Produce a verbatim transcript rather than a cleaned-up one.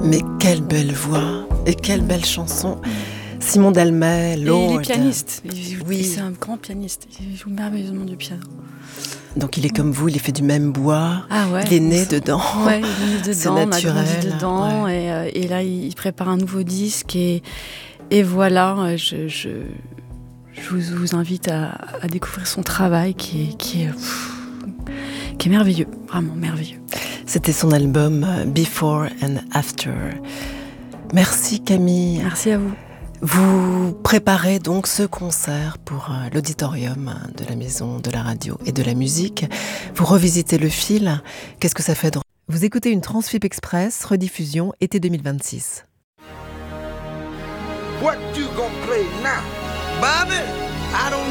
Mais quelle belle voix et quelle belle chanson. Simon Delmet, Lord. Et il est pianiste. Il joue, oui. C'est un grand pianiste. Il joue merveilleusement du piano. Donc il est comme vous, il est fait du même bois. Ah ouais, il est né dedans. Ouais, il est né dedans. C'est on naturel. a grandi dedans. Ouais. Et, euh, et là, il prépare un nouveau disque. Et, et voilà, je, je, je vous, vous invite à, à découvrir son travail qui est, qui est, pff, qui est merveilleux. Vraiment merveilleux. C'était son album Before and After. Merci Camille. Merci à vous. Vous préparez donc ce concert pour l'auditorium de la Maison de la Radio et de la Musique. Vous revisitez le fil. Qu'est-ce que ça fait de... Vous écoutez une Transfip Express, rediffusion été deux mille vingt-six. What you gonna play now? Bobby, I don't